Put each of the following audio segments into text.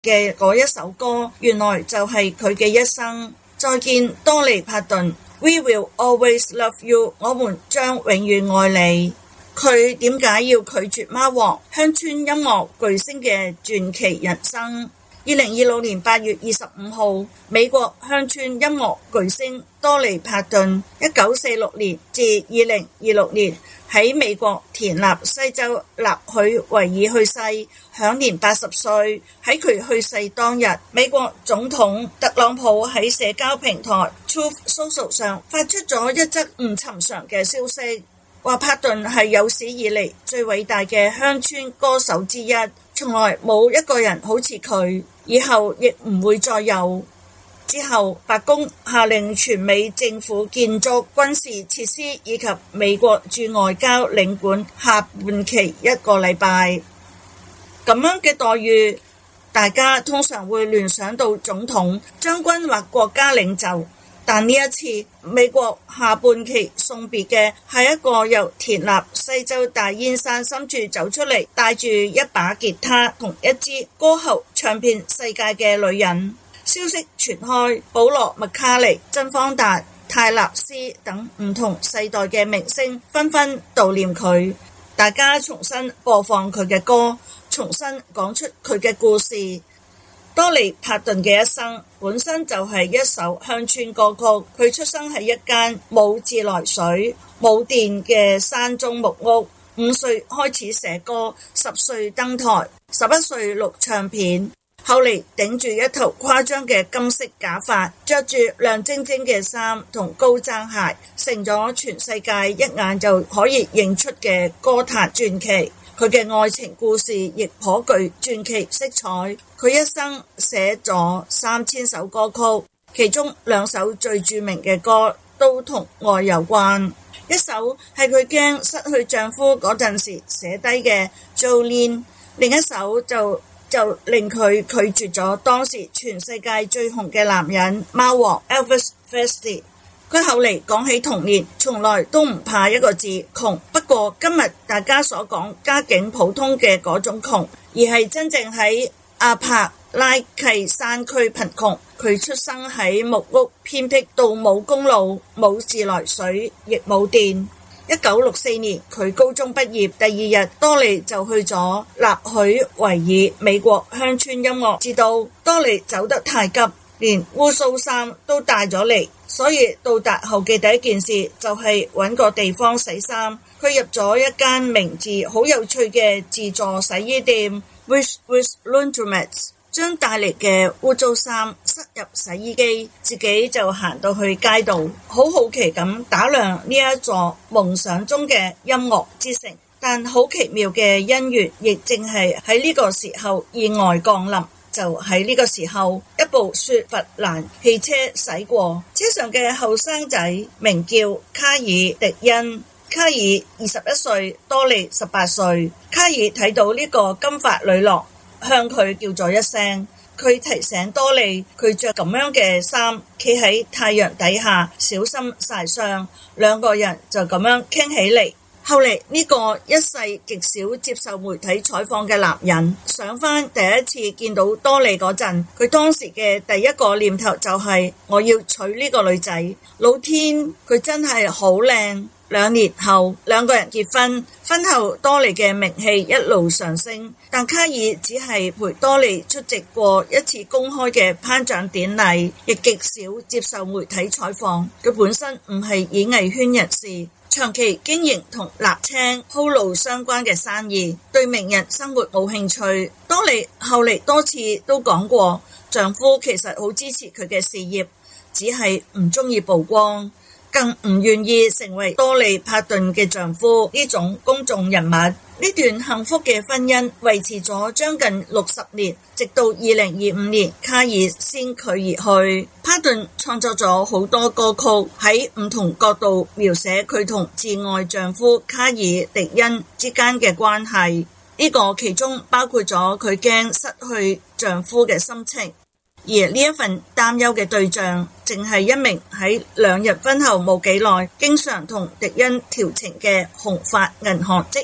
嘅嗰一首歌，原來就係佢嘅一生。再見，多尼·帕頓。We will always love you。我們將永遠愛你。佢點解要拒絕貓王鄉村音樂巨星嘅傳奇人生？2026年8月25號，美國鄉村音樂巨星多尼·帕頓1946年至2026年喺美國田納西州納許維爾去世，享年80歲。喺佢去世當日，美國總統特朗普喺社交平台 Truth Social 上發出咗一則唔尋常嘅消息，話帕頓係有史以嚟最偉大嘅鄉村歌手之一，從來冇一個人好似佢，以後亦唔會再有。之後，白宮下令全美政府建築、軍事設施以及美國駐外交領館下半期1個禮拜。咁樣嘅待遇，大家通常會聯想到總統、將軍或國家領袖。但呢一次，美國下半期送別嘅係一個由田納西州大煙山深處走出嚟，帶住一把吉他同一支歌喉唱遍世界嘅女人。消息傳開，保羅·麥卡尼、珍·方達、泰勒斯等唔同世代嘅明星紛紛悼念佢，大家重新播放佢嘅歌，重新講出佢嘅故事。多尼·帕頓嘅一生本身就係一首鄉村歌曲，佢出生喺一間冇自來水、冇電嘅山中木屋，5歲開始寫歌，10歲登台，11歲錄唱片。後嚟頂住一頭誇張嘅金色假髮，着住亮晶晶嘅衫同高踭鞋，成咗全世界一眼就可以認出嘅歌壇傳奇。佢嘅愛情故事亦頗具傳奇色彩。佢一生寫咗3000首歌曲，其中2首最著名嘅歌都同愛有關。一首係佢驚失去丈夫嗰陣時寫低嘅 Jolene， 另一首就令佢拒絕咗當時全世界最紅嘅男人貓王 Elvis Presley。佢後嚟講起童年，從來都唔怕一個字窮。不過今日大家所講家境普通嘅嗰種窮，而係真正喺阿帕拉契山區貧窮。佢出生喺木屋偏僻到冇公路、冇自來水，亦冇電。1964年佢高中畢業，第二日多尼就去咗納許維爾美國鄉村音樂之都。多尼走得太急，連污糟衫都帶咗嚟，所以到達後嘅第一件事就係揾個地方洗衫。佢入咗一間名字好有趣嘅自助洗衣店 Wish Laundromats， 將帶嚟嘅污糟衫塞入洗衣機，自己就行到去街道，好好奇咁打量呢一座夢想中嘅音樂之城。但好奇妙嘅姻緣亦正係喺呢個時候意外降臨。就喺呢個時候，一部雪佛蘭汽車駛過，車上嘅後生仔名叫卡爾迪恩。卡爾21歲，多尼18歲。卡爾睇到呢個金髮女郎，向佢叫咗一聲。佢提醒多尼，佢着咁樣嘅衫，企喺太陽底下，小心曬傷。兩個人就咁樣傾起嚟。後嚟呢個一世極少接受媒體採訪嘅男人，想返第一次見到多尼嗰陣，佢當時嘅第一個念頭就係我要娶呢個女仔。老天，佢真係好靚。2年後，兩個人結婚。婚後多尼嘅名氣一路上升，但卡爾只係陪多尼出席過一次公開嘅頒獎典禮，亦極少接受媒體採訪。佢本身唔係演藝圈人士，長期經營同瀝青鋪路相關嘅生意，對名人生活冇興趣。多尼後嚟多次都講過，丈夫其實好支持佢嘅事業，只係唔中意曝光，更唔願意成為多尼帕頓嘅丈夫呢種公眾人物。呢段幸福嘅婚姻維持咗將近60年，直到2025年卡爾先佢而去。帕頓創作咗好多歌曲，喺唔同角度描寫佢同摯愛丈夫卡爾迪恩之間嘅關係，呢個其中包括咗佢驚失去丈夫嘅心情。而呢一份擔憂嘅對象，淨係一名喺2日婚後冇幾耐，經常同迪恩調情嘅紅髮銀行職員。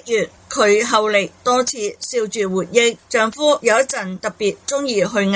佢後嚟多次笑住回憶，丈夫有一陣特別鍾意去